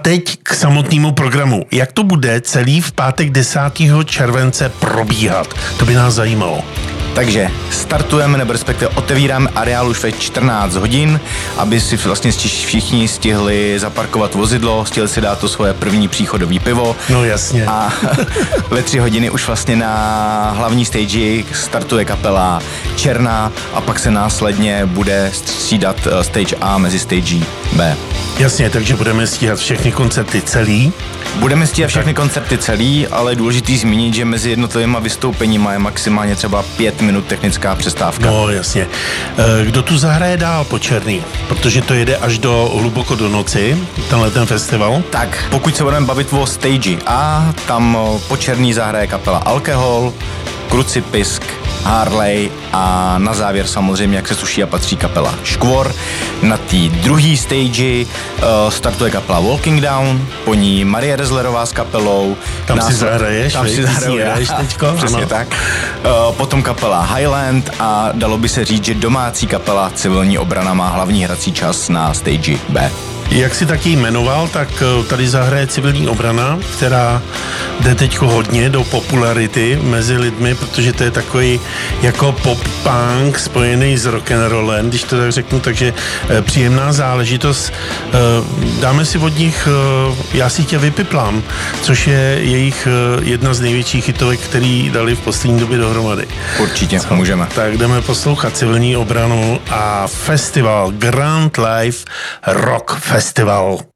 teď k samotnému programu. Jak to bude celý v pátek 10. července probíhat? To by nás zajímalo. Takže startujeme, nebo respektive otevíráme areál už ve 14 hodin, aby si vlastně všichni stihli zaparkovat vozidlo, stihli si dát to svoje první příchodové pivo. No jasně. A ve 3 hodiny už vlastně na hlavní stage startuje kapela Černá a pak se následně bude střídat stage A mezi stage B. Jasně, takže budeme stíhat všechny koncerty celý. Budeme stíhat všechny koncerty celý, ale důležitý zmínit, že mezi jednotlivými vystoupeními je maximálně třeba 5 minut technická přestávka. No jasně. Kdo tu zahraje dál po Černý? Protože to jede až hluboko do noci, tenhle ten festival. Tak, pokud se budeme bavit o stage A, tam po Černý zahraje kapela Alkohol, Krucipisk, Harley a na závěr samozřejmě, jak se sluší a patří, kapela Škvor. Na té druhé stage startuje kapela Walking Down, po ní Marie Rezlerová s kapelou. Tam si zahraješ, teďko. Přesně tak. Potom kapela Highland a dalo by se říct, že domácí kapela Civilní obrana má hlavní hrací čas na stage B. Jak si taky jmenoval, tak tady zahraje Civilní obrana, která jde teďko hodně do popularity mezi lidmi, protože to je takový jako pop-punk spojený s rock'n'rollem, když to tak řeknu, takže příjemná záležitost. Dáme si od nich Já si tě vypiplám, což je jejich jedna z největších hitovek, který dali v poslední době dohromady. Určitě, můžeme. Tak jdeme poslouchat Civilní obranu a festival Grand Life Rock Festival.